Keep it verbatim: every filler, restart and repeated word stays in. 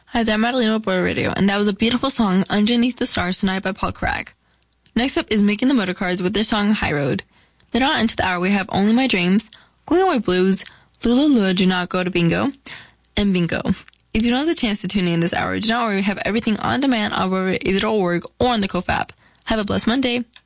Hi there, Madalena Boy Radio, and that was a beautiful song, Underneath the Stars Tonight by Paul Carrack. Next up is Making the Motorcars with their song High Road. Then on into the hour we have Only My Dreams, Going Away Blues, Lula Lula Do Not Go to Bingo, and Bingo. If you don't have the chance to tune in this hour, do not worry, we have everything on demand on www dot a z dot org or on the K O F app. Have a blessed Monday.